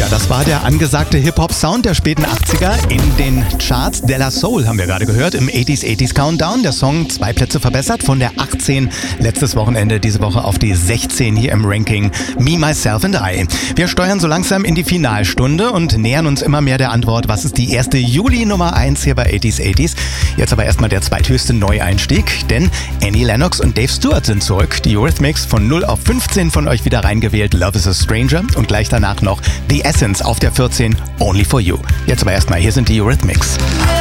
Ja, das war der angesagte Hip-Hop-Sound der späten 80er in den Charts. De La Soul haben wir gerade gehört im 80s Countdown. Der Song 2 Plätze verbessert von der 18 letztes Wochenende, diese Woche auf die 16 hier im Ranking Me, Myself and I. Wir steuern so langsam in die Finalstunde und nähern uns immer mehr der Antwort, was ist die erste Juli Nummer 1 hier bei 80s. Jetzt aber erstmal der zweithöchste Neueinstieg, denn Annie Lennox und Dave Stewart sind zurück. Die Eurythmics von 0 auf 15 von euch wieder reingewählt. Love is a Stranger und gleich danach noch The Essence auf der 14, Only for You. Jetzt aber erstmal, hier sind die Eurythmics.